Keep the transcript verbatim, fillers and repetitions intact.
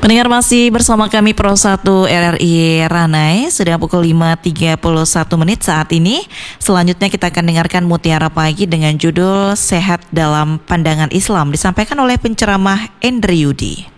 Pendengar masih bersama kami Pro satu R R I Ranai. Sudah pukul lima tiga puluh satu menit saat ini. Selanjutnya kita akan dengarkan Mutiara Pagi dengan judul Sehat dalam Pandangan Islam, disampaikan oleh penceramah Endri Yudi.